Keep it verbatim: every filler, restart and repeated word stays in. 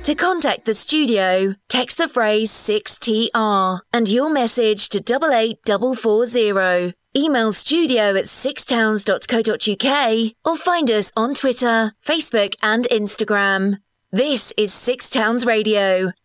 To contact the studio, text the phrase six T R and your message to eight eight four four zero. Email studio at sixtowns dot co dot uk or find us on Twitter, Facebook and Instagram. This is Six Towns Radio,